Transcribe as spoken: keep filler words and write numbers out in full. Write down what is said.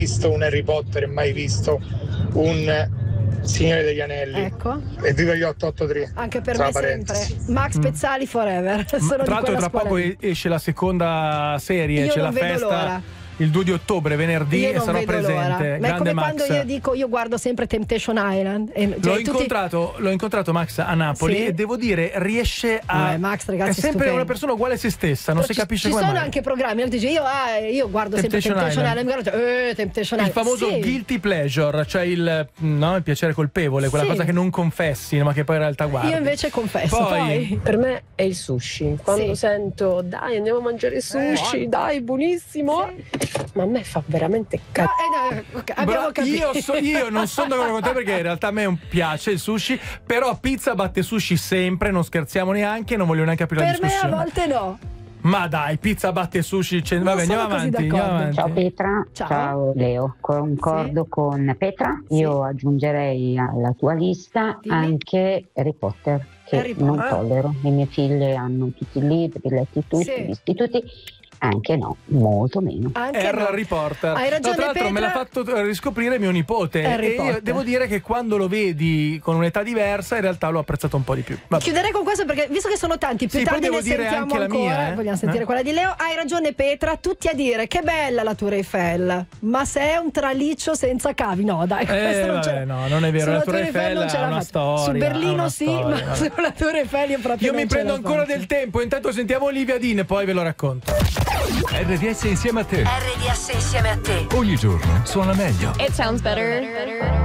visto un Harry Potter e mai visto un Signore degli Anelli. Ecco. E viva gli otto otto tre. Anche per Tra me parentesi. sempre. Max Pezzali forever. Sono Tra di l'altro quella tra scuola poco lì. esce la seconda serie, Io c'è non la vedo festa l'ora. il due di ottobre, venerdì, Io e non sarò vedo presente. l'ora. Ma è Grande come Max. quando io dico io guardo sempre Temptation Island e, cioè, L'ho, tutti... incontrato, l'ho incontrato Max a Napoli Sì? e devo dire riesce a Eh, Max, ragazzi, è sempre stupendo. una persona uguale a se stessa, non Però si ci, capisce ci come sono mai. anche programmi, dice io, ah, io guardo Temptation sempre Temptation Island. Island, mi guardo, eh, Temptation Il Island. famoso Sì. guilty pleasure, cioè il, no, il piacere colpevole, quella Sì. cosa che non confessi, ma che poi in realtà guardi. Io invece confesso, Poi- poi, Per me è il sushi. Quando Sì. sento dai andiamo a mangiare sushi, dai buonissimo. Ma a me fa veramente cazzo. Ah, eh, no, ok, abbiamo Bra- capito. io, so- io non sono d'accordo con te perché in realtà a me piace il sushi, però pizza batte sushi sempre, non scherziamo neanche, non voglio neanche aprire la Per me a discussione. volte no. Ma dai, pizza batte sushi, ce- Non vabbè, sono andiamo così avanti, andiamo d'accordo. avanti. Ciao Petra, Ciao. ciao, Leo, concordo Sì. con Petra, Sì. io aggiungerei alla tua lista Dimmi. anche Harry Potter, che Harry non Potter. tollero, le mie figlie hanno tutti i libri, letti tutti, Sì. visti tutti, anche no, molto meno. Anche Era no. Harry Potter. Hai ragione, No, tra l'altro me l'ha Petra. fatto riscoprire mio nipote Harry e io Potter. devo dire che quando lo vedi con un'età diversa in realtà l'ho apprezzato un po' di più. Vabbè. Chiuderei con questo perché visto che sono tanti, più Sì, poi tardi devo ne dire sentiamo anche la ancora. mia, eh. Vogliamo sentire Eh. quella di Leo. Hai ragione Petra, tutti a dire che bella la Tour Eiffel, ma se è un traliccio senza cavi, no dai, Eh, questo non vabbè, c'è. no, non è vero, Sulla la Tour Eiffel non ce ha la una faccio. storia, Su ha Berlino una sì, storia, ma vabbè. sulla Tour Eiffel io proprio Io non mi ce prendo la ancora faccio. del tempo, intanto sentiamo Olivia Dean, poi ve lo racconto. R D S insieme a te. R D S insieme a te. Ogni giorno suona meglio. It sounds better.